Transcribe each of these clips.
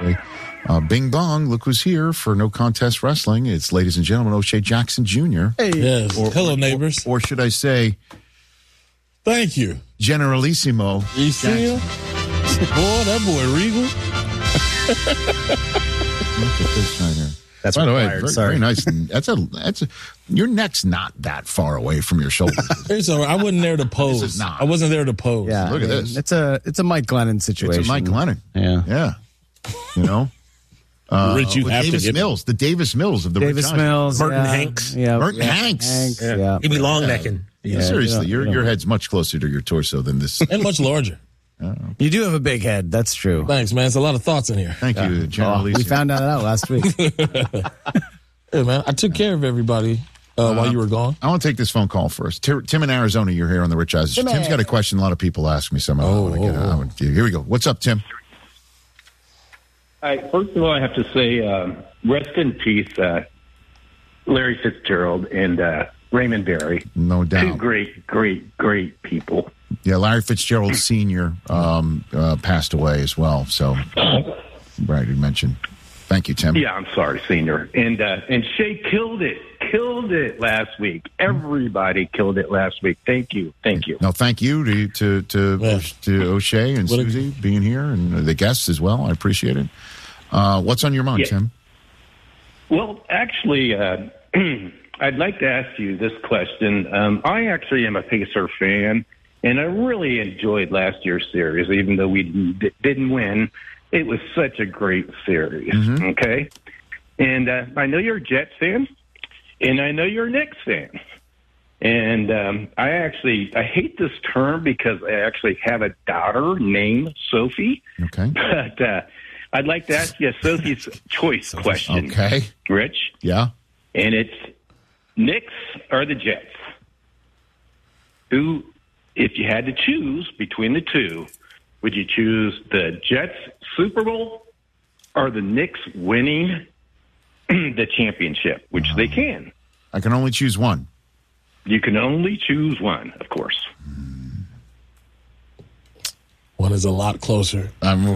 Bing bong, look who's here for No Contest Wrestling. It's, ladies and gentlemen, O'Shea Jackson Jr. Hey. Yes. Hello, neighbors. Or should I say, thank you, Generalissimo. You see him? Boy, that boy Regal. Look at this right here. That's by the way, very nice. Your neck's not that far away from your shoulders. I wasn't there to pose. This is not. I wasn't there to pose. Yeah, Look at this. It's a Mike Glennon situation. It's a Mike Glennon. Yeah. You know, Rich, you have Davis to get Mills, the Davis Mills of the Davis Rich Mills, Burton Hanks. Yeah, Burton Hanks. Yeah. He'd be long necking. Yeah, seriously, your head's much closer to your torso than this. and much larger. You do have a big head. That's true. Thanks, man. It's a lot of thoughts in here. Thank you, Generalissimo. We found that out last week. Hey, man, I took care of everybody while you were gone. I want to take this phone call first. Tim in Arizona, you're here on the Rich Eisen. Tim's got a question. A lot of people ask me some. Here we go. What's up, Tim? First of all, I have to say, rest in peace, Larry Fitzgerald and Raymond Berry. No doubt. Two great people. Yeah, Larry Fitzgerald Sr. Passed away as well. So, right, you mentioned. Thank you, Tim. Yeah, I'm sorry, Senior. And Shea killed it last week. Everybody killed it last week. Thank you. No, thank you to O'Shea and Susie being here and the guests as well. I appreciate it. What's on your mind, Tim? Well, actually, I'd like to ask you this question. I actually am a Pacer fan, and I really enjoyed last year's series, even though we didn't win. It was such a great series, okay? And I know you're a Jets fan, and I know you're a Knicks fan. And I hate this term because I actually have a daughter named Sophie. Okay. But I'd like to ask you a Sophie's choice question. Okay. Rich? Yeah. And it's Knicks or the Jets? Who, if you had to choose between the two, would you choose the Jets Super Bowl or the Knicks winning the championship, which they can? I can only choose one. You can only choose one, of course. One is a lot closer.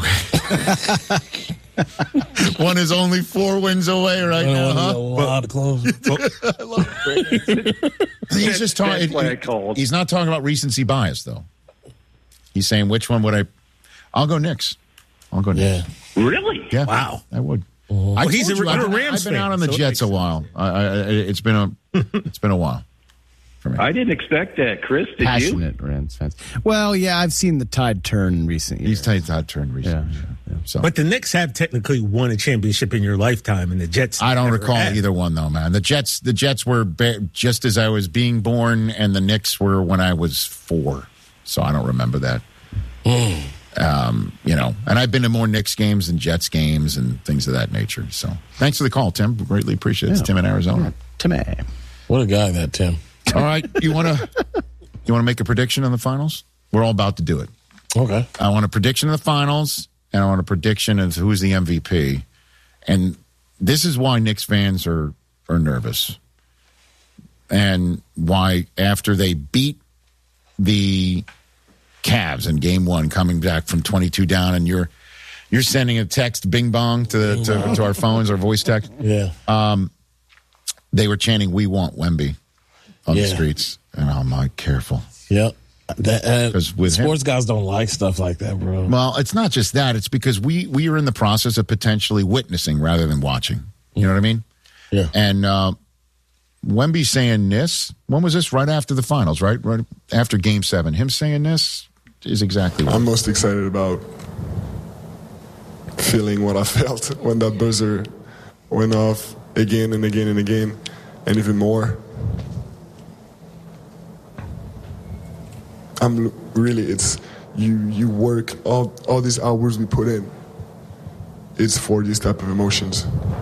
One is only 4 wins away right now, huh? A lot closer. I love it. He's just talking. That's why I called. He's not talking about recency bias, though. He's saying, which one would I? I'll go Knicks. Yeah. Really? Yeah. Wow. I would. Well, he's a Rams I've been fan, out on the so it Jets a makes while. It's been a while for me. I didn't expect that, Chris. Did Passionate Rams fans. Well, yeah, I've seen the tide turn in recent years. He's turned recently. Yeah. So. But the Knicks have technically won a championship in your lifetime, and the Jets. I don't never recall had. either one though, man. The Jets were just as I was being born, and the Knicks were when I was 4. So I don't remember that. And I've been to more Knicks games than Jets games and things of that nature. So thanks for the call, Tim. Greatly appreciate it. It's Tim in Arizona. Timmy. What a guy, that Tim. All right, you want to make a prediction on the finals? We're all about to do it. Okay. I want a prediction of the finals, and I want a prediction of who's the MVP. And this is why Knicks fans are nervous, and why after they beat the Cavs in Game 1, coming back from 22 down, and you're sending a text, bing bong, to our phones, our voice text. Yeah. They were chanting, "We want Wemby" on the streets, and I'm like, careful. Yep. Because with sports guys don't like stuff like that, bro. Well, it's not just that; it's because we are in the process of potentially witnessing rather than watching. You know what I mean? Yeah. And Wemby saying this. When was this? Right after the finals, right? Right after Game 7. Him saying this is exactly what I'm most excited about. Feeling what I felt when that buzzer went off again and again and again, and even more. It's you work all these hours we put in. It's for these type of emotions.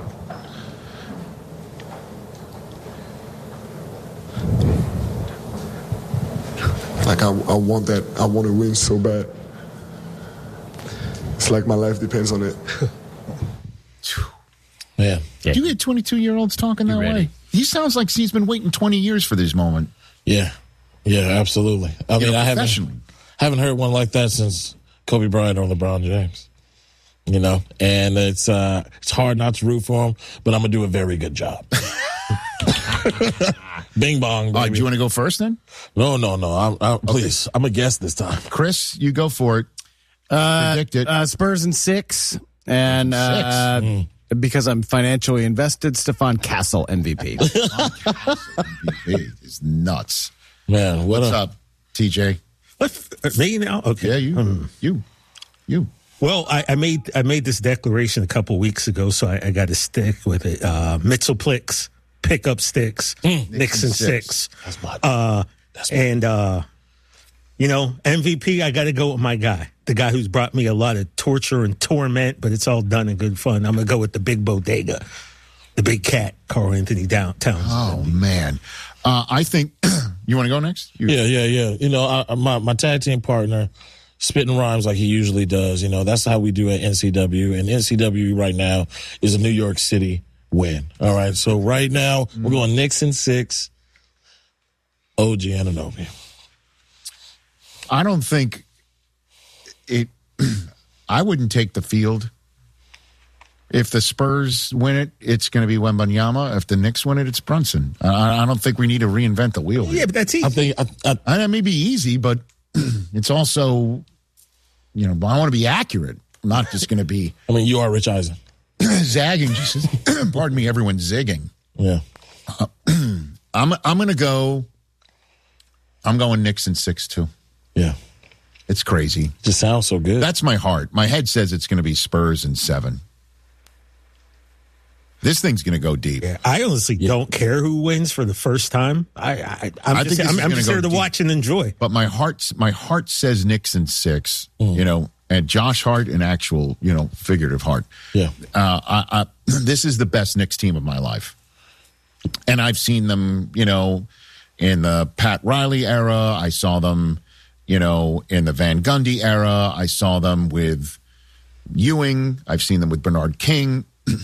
Like I want that. I want to win so bad. It's like my life depends on it. Yeah. Do you get 22-year-olds talking that way? He sounds like he's been waiting 20 years for this moment. Yeah. Yeah, absolutely. I mean, I haven't heard one like that since Kobe Bryant or LeBron James. You know, and it's hard not to root for him, but I'm gonna do a very good job. Bing bong, baby. Do you want to go first then? No. Please, I'm a guest this time. Chris, you go for it. Predict it. Spurs in 6. And because I'm financially invested, Stefan Castle MVP. MVP is nuts. Man, What's up, TJ? Me now? Okay. Yeah, you. Well, I made this declaration a couple weeks ago, so I got to stick with it. Mitzelplix, pick up sticks, Nixon 6. That's my. MVP, I got to go with my guy, the guy who's brought me a lot of torture and torment, but it's all done in good fun. I'm going to go with the big bodega, the big cat, Carl Anthony Towns. Oh, man. I think you want to go next? Yeah. You know, my tag team partner, spitting rhymes like he usually does. You know, that's how we do at NCW. And NCW right now is a New York City win. All right. So right now we're going Knicks in 6, OG Anunoby. I don't think it. I wouldn't take the field. If the Spurs win it, it's going to be Wembanyama. If the Knicks win it, it's Brunson. I don't think we need to reinvent the wheel here. Yeah, but that's easy. That may be easy, but it's also, I want to be accurate. I'm not just going to be. I mean, you are Rich Eisen. Zagging. Pardon me, everyone's zigging. Yeah. I'm going to go. I'm going Knicks in 6 too. Yeah. It's crazy. Just sounds so good. That's my heart. My head says it's going to be Spurs in 7. This thing's going to go deep. Yeah, I honestly don't care who wins for the first time. I'm just here to watch and enjoy. But my heart says Knicks in 6. And Josh Hart in actual, figurative heart. Yeah. This is the best Knicks team of my life, and I've seen them, in the Pat Riley era. I saw them, in the Van Gundy era. I saw them with Ewing. I've seen them with Bernard King.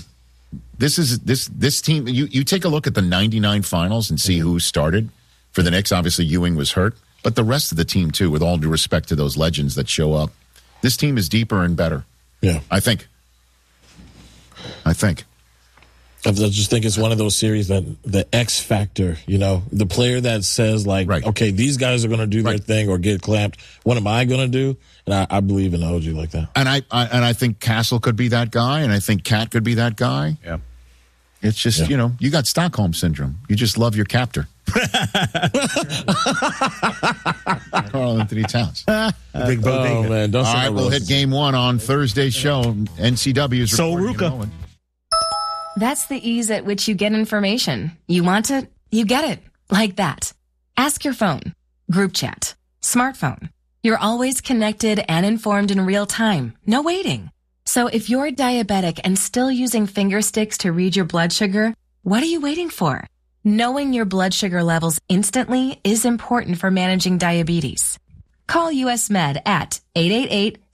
This team. You take a look at the '99 finals and see who started for the Knicks. Obviously, Ewing was hurt, but the rest of the team too. With all due respect to those legends that show up, this team is deeper and better. Yeah, I think. I just think it's one of those series that the X factor, the player that says like, right. Okay, these guys are going to do their thing or get clamped. What am I going to do? And I believe in OG like that. And I think Castle could be that guy, and I think Cat could be that guy. Yeah. It's just, you got Stockholm syndrome. You just love your captor. Carl Anthony Towns. Big bodega. Oh, man. Don't All right, we'll hit game 1 on Thursday's show. NCW's So reporting. Ruka. That's the ease at which you get information. You want it, you get it. Like that. Ask your phone. Group chat. Smartphone. You're always connected and informed in real time. No waiting. So if you're diabetic and still using finger sticks to read your blood sugar, what are you waiting for? Knowing your blood sugar levels instantly is important for managing diabetes. Call US Med at 888